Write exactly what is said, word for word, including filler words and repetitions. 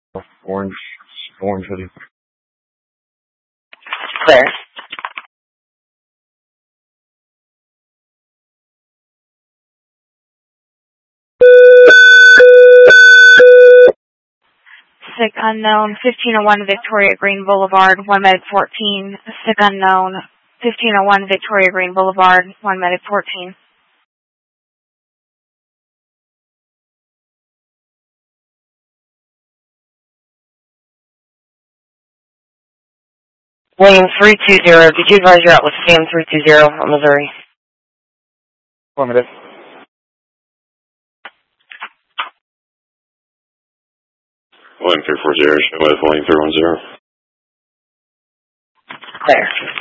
Orange, orange hoodie. Clear. Sick unknown, fifteen oh one Victoria Green Boulevard, one medic fourteen. Sick unknown, fifteen oh one Victoria Green Boulevard, one medic fourteen. William three two zero, did you advise you're out with Sam three two zero on Missouri? Affirmative. William three four zero, show with William three one zero. Clear.